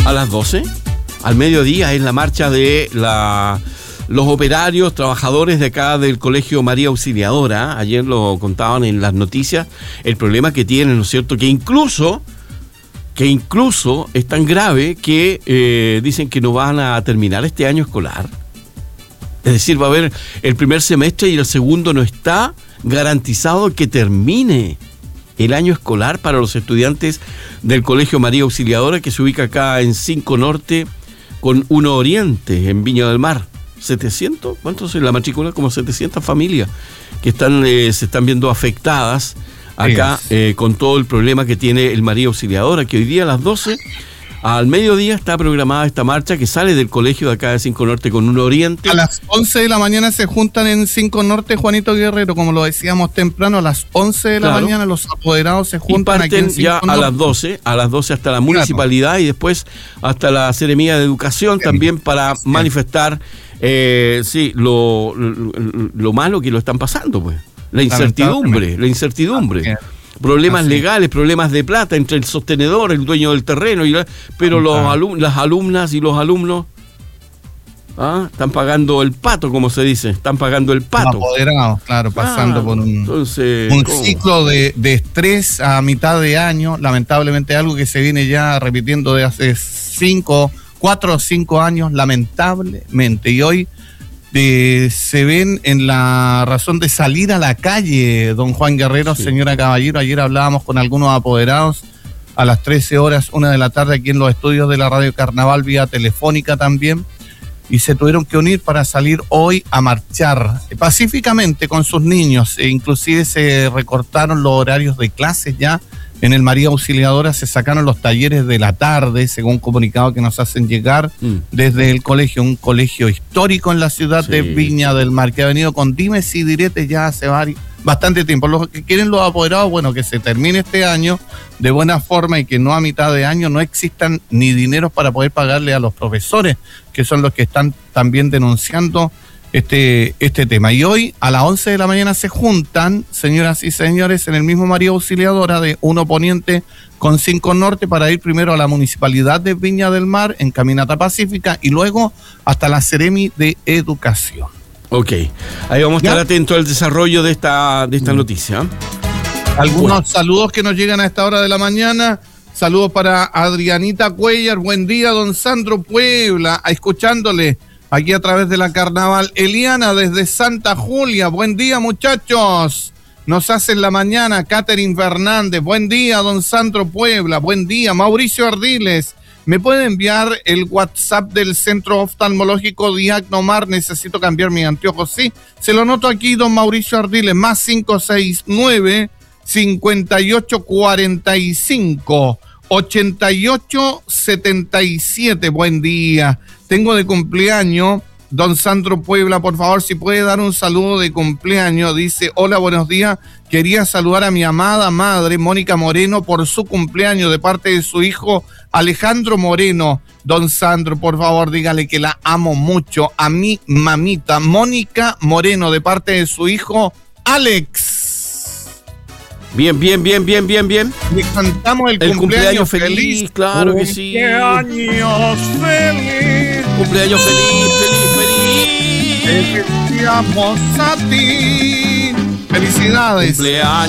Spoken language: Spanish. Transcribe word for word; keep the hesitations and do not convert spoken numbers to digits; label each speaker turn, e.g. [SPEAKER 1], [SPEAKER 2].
[SPEAKER 1] A las doce, al mediodía, es la marcha de la, los operarios, trabajadores de acá del Colegio María Auxiliadora. Ayer lo contaban en las noticias, el problema que tienen, ¿no es cierto? Que incluso, que incluso es tan grave que eh, dicen que no van a terminar este año escolar. Es decir, va a haber el primer semestre y el segundo no está garantizado que termine el año escolar para los estudiantes del Colegio María Auxiliadora, que se ubica acá en cinco Norte con uno Oriente, en Viña del Mar. ¿setecientos? ¿Cuántos en la matrícula? Como setecientas familias que están eh, se están viendo afectadas acá eh, con todo el problema que tiene el María Auxiliadora, que hoy día a las doce, al mediodía, está programada esta marcha que sale del colegio de acá de cinco Norte con uno Oriente.
[SPEAKER 2] A las once de la mañana se juntan en cinco Norte, Juanito Guerrero, como lo decíamos temprano, a las once de la claro. mañana los apoderados se juntan.
[SPEAKER 1] Y parten aquí en ya a las doce, a las doce hasta la municipalidad claro. y después hasta la Seremía de Educación sí, también para sí. manifestar eh, sí, lo, lo, lo malo que lo están pasando, pues. La incertidumbre, la incertidumbre. Ah, problemas Así. legales, problemas de plata entre el sostenedor, el dueño del terreno, y la, pero los alum, las alumnas y los alumnos ¿ah? están pagando el pato, como se dice, están pagando el pato.
[SPEAKER 2] Apoderados, claro, pasando ah, por un,
[SPEAKER 1] entonces,
[SPEAKER 2] un ciclo de, de estrés a mitad de año, lamentablemente algo que se viene ya repitiendo de hace cinco, cuatro o cinco años, lamentablemente, y hoy Eh, se ven en la razón de salir a la calle, don Juan Guerrero, sí. señora Caballero. Ayer hablábamos con algunos apoderados a las trece horas, una de la tarde, aquí en los estudios de la Radio Carnaval, vía telefónica también, y se tuvieron que unir para salir hoy a marchar pacíficamente con sus niños, e inclusive se recortaron los horarios de clases ya. En el María Auxiliadora se sacaron los talleres de la tarde, según un comunicado que nos hacen llegar mm. desde el colegio, un colegio histórico en la ciudad sí. de Viña del Mar, que ha venido con dimes y diretes ya hace bastante tiempo. Los que quieren los apoderados, bueno, que se termine este año de buena forma y que no a mitad de año no existan ni dineros para poder pagarle a los profesores, que son los que están también denunciando Este, este tema. Y hoy a las once de la mañana se juntan, señoras y señores, en el mismo María Auxiliadora de uno Poniente con cinco Norte para ir primero a la Municipalidad de Viña del Mar en Caminata Pacífica y luego hasta la Seremi de Educación.
[SPEAKER 1] Ok, ahí vamos a estar atentos al desarrollo de esta, de esta noticia.
[SPEAKER 2] Algunos bueno. saludos que nos llegan a esta hora de la mañana. Saludos para Adrianita Cuellar. Buen día, don Sandro Puebla, escuchándole aquí a través de la Carnaval. Eliana desde Santa Julia, buen día muchachos, nos hacen la mañana. Catherine Fernández, buen día don Sandro Puebla, buen día. Mauricio Ardiles, ¿me puede enviar el WhatsApp del Centro Oftalmológico Diagnomar? Necesito cambiar mis anteojos. Sí, se lo noto aquí don Mauricio Ardiles, más cinco seis nueve, cincuenta y ocho cuarenta y cinco, ochenta y ocho setenta y siete, buen día. Tengo de cumpleaños, don Sandro Puebla, por favor, si puede dar un saludo de cumpleaños. Dice, hola, buenos días, quería saludar a mi amada madre, Mónica Moreno, por su cumpleaños de parte de su hijo Alejandro Moreno. Don Sandro, por favor, dígale que la amo mucho, a mi mamita, Mónica Moreno, de parte de su hijo Alex.
[SPEAKER 1] Bien, bien, bien, bien, bien, bien.
[SPEAKER 2] Le cantamos el,
[SPEAKER 1] el
[SPEAKER 2] cumpleaños,
[SPEAKER 1] cumpleaños feliz, feliz, claro que sí.
[SPEAKER 2] Cumpleaños feliz.
[SPEAKER 1] Cumpleaños feliz, feliz, feliz.
[SPEAKER 2] Te deseamos a ti. Felicidades.
[SPEAKER 1] Cumpleaños.